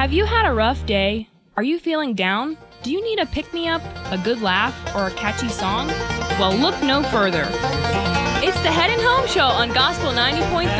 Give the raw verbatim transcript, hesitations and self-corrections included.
Have you had a rough day? Are you feeling down? Do you need a pick-me-up, a good laugh, or a catchy song? Well, look no further. It's the Heading Home Show on Gospel ninety point three.